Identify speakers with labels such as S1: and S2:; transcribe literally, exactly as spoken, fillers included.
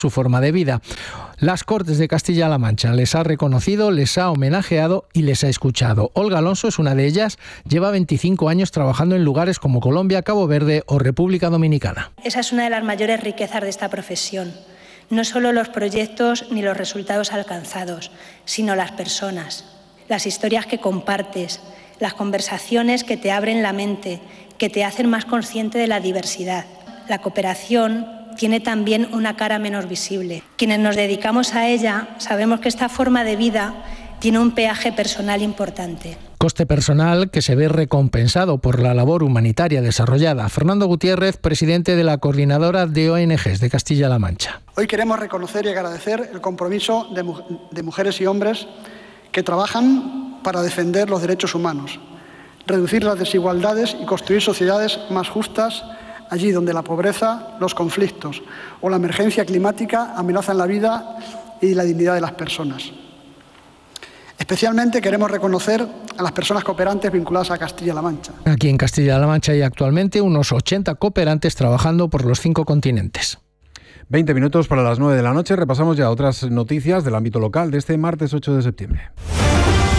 S1: su forma de vida. Las Cortes de Castilla-La Mancha les ha reconocido, les ha homenajeado y les ha escuchado. Olga Alonso es una de ellas, lleva veinticinco años trabajando en lugares como Colombia, Cabo Verde o República Dominicana.
S2: Esa es una de las mayores riquezas de esta profesión. No solo los proyectos ni los resultados alcanzados, sino las personas, las historias que compartes, las conversaciones que te abren la mente, que te hacen más consciente de la diversidad. La cooperación tiene también una cara menos visible. Quienes nos dedicamos a ella sabemos que esta forma de vida tiene un peaje personal importante.
S1: Coste personal que se ve recompensado por la labor humanitaria desarrollada. Fernando Gutiérrez, presidente de la Coordinadora de O N Ges de Castilla-La Mancha.
S3: Hoy queremos reconocer y agradecer el compromiso de, mu- de mujeres y hombres que trabajan para defender los derechos humanos, reducir las desigualdades y construir sociedades más justas allí donde la pobreza, los conflictos o la emergencia climática amenazan la vida y la dignidad de las personas. Especialmente queremos reconocer a las personas cooperantes vinculadas a Castilla-La Mancha.
S1: Aquí en Castilla-La Mancha hay actualmente unos ochenta cooperantes trabajando por los cinco continentes.
S4: veinte minutos para las nueve de la noche. Repasamos ya otras noticias del ámbito local de este martes ocho de septiembre.